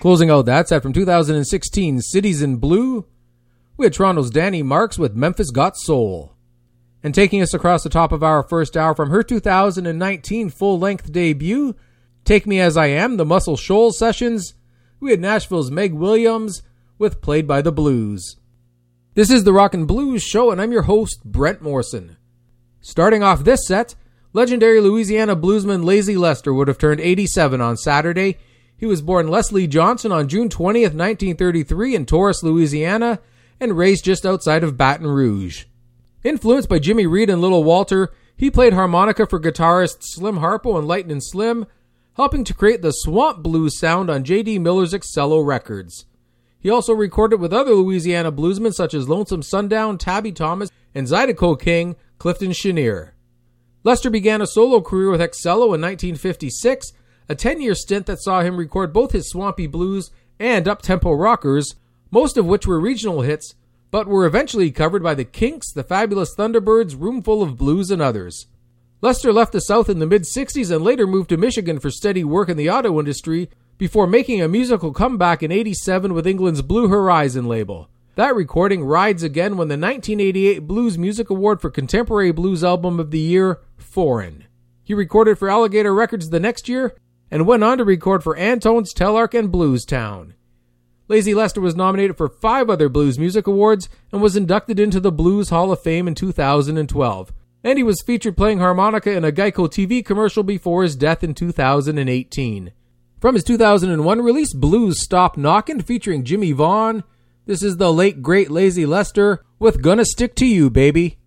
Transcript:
Closing out that set from 2016, Cities in Blue, we had Toronto's Danny Marks with Memphis Got Soul. And taking us across the top of our first hour from her 2019 full-length debut, Take Me As I Am, the Muscle Shoals Sessions, we had Nashville's Meg Williams with Played by the Blues. This is the Rock and Blues Show, and I'm your host, Brent Morrison. Starting off this set, legendary Louisiana bluesman Lazy Lester would have turned 87 on Saturday. He was born Leslie Johnson on June 20th, 1933 in Taurus, Louisiana, and raised just outside of Baton Rouge. Influenced by Jimmy Reed and Little Walter, he played harmonica for guitarists Slim Harpo and Lightnin' Slim, helping to create the swamp blues sound on J.D. Miller's Excello Records. He also recorded with other Louisiana bluesmen such as Lonesome Sundown, Tabby Thomas, and Zydeco King, Clifton Chenier. Lester began a solo career with Excello in 1956, a 10-year stint that saw him record both his swampy blues and up-tempo rockers, most of which were regional hits, but were eventually covered by the Kinks, the Fabulous Thunderbirds, Roomful of Blues, and others. Lester left the South in the mid-60s and later moved to Michigan for steady work in the auto industry before making a musical comeback in 87 with England's Blue Horizon label. That recording rides again won the 1988 Blues Music Award for Contemporary Blues Album of the Year, Foreign. He recorded for Alligator Records the next year and went on to record for Antones, Telarc, and Blues Town. Lazy Lester was nominated for 5 other Blues Music Awards and was inducted into the Blues Hall of Fame in 2012. And he was featured playing harmonica in a Geico TV commercial before his death in 2018. From his 2001 release, Blues Stop Knockin', featuring Jimmy Vaughn, this is the late great Lazy Lester with Gonna Stick to You, Baby.